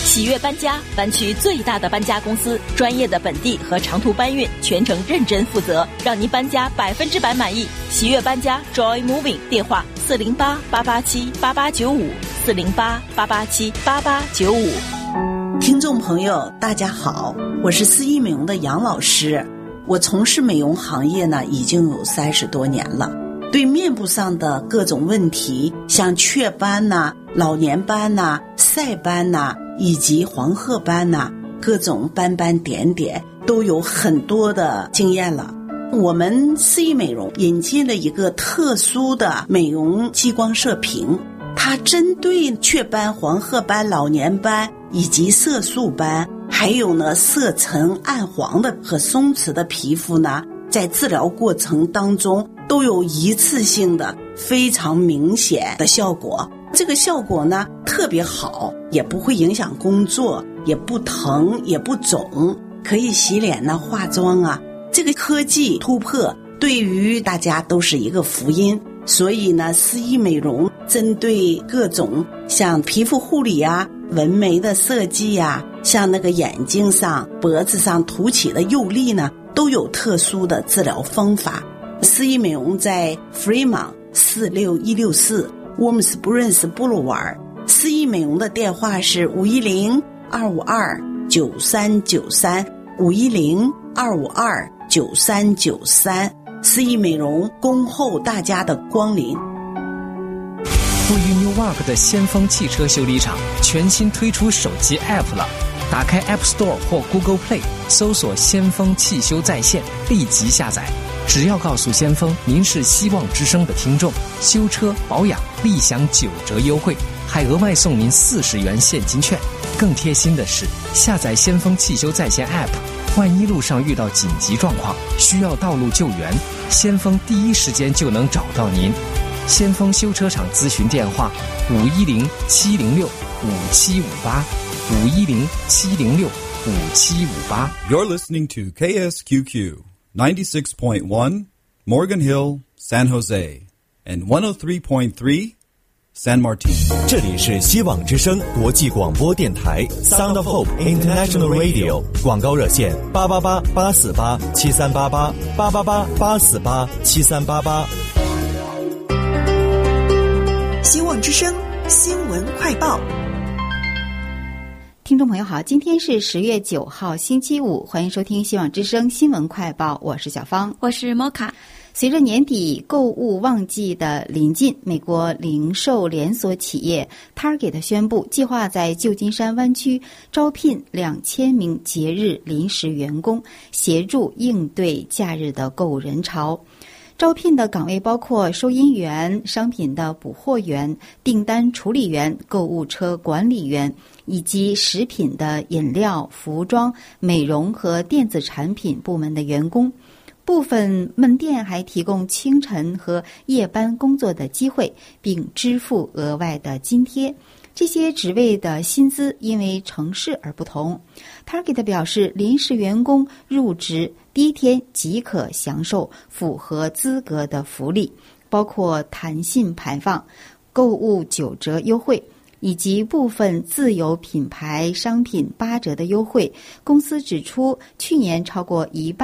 喜悦搬家，湾区最大的搬家公司，专业的本地和长途搬运，全程认真负责，让您搬家100%满意。喜悦搬家 Joy Moving， 电话408-887-8895，408-887-8895。 听众朋友大家好，我是思怡美容的杨老师。我从事美容行业呢已经有30多年了，对面部上的各种问题，像雀斑呐、老年斑呐、晒斑呐，以及黄褐斑呐，各种斑斑点点都有很多的经验了。我们思怡美容引进了一个特殊的美容激光射频，它针对雀斑、黄褐斑、老年斑以及色素斑，还有呢色沉暗黄的和松弛的皮肤呢，在治疗过程当中都有一次性的非常明显的效果。这个效果呢特别好，也不会影响工作，也不疼也不肿，可以洗脸呢化妆啊。这个科技突破对于大家都是一个福音，所以呢思怡美容针对各种像皮肤护理啊、纹眉的设计啊，像那个眼睛上、脖子上凸起的釉粒呢，都有特殊的治疗方法。思怡美容在 Fremont 46164 Warm Springs Boulevard， 思怡美容的电话是510-252-9393 510-252-9393。思怡美容恭候大家的光临。 位于 Newark 的先锋汽车修理厂全新推出手机 App 了，打开 App Store 或 Google Play， 搜索先锋汽修在线，立即下载。只要告诉先锋您是希望之声的听众，修车保养立享9折优惠，还额外送您40元现金券。更贴心的是，下载先锋汽修在线 App， 万一路上遇到紧急状况需要道路救援，先锋第一时间就能找到您。先锋修车厂咨询电话510-706-5758，510-706-5758。 You're listening to KSQQ 96.1 Morgan Hill, San Jose, and 103.3 San Martin。 这里是希望之声国际广播电台 Sound of Hope International Radio， 广告热线888-848-7388 888-848-7388。 希望之声新闻快报。 听众朋友好，今天是10月9号星期五，欢迎收听希望之声新闻快报，我是小芳， 我是摩卡。 随着年底购物旺季的临近，美国零售连锁企业 Target 宣布，计划在旧金山湾区招聘2000名节日临时员工，协助应对假日的购物人潮。招聘的岗位包括收银员、商品的补货员、订单处理员、购物车管理员，以及食品的饮料、服装、美容和电子产品部门的员工。部分门店还提供清晨和夜班工作的机会，并支付额外的津贴。这些职位的薪资因为城市而不同。Target 表示，临时员工入职第一天即可享受符合资格的福利，包括弹性排放、购物9折优惠，以及部分自有品牌商品8折的优惠。公司指出，去年超过1半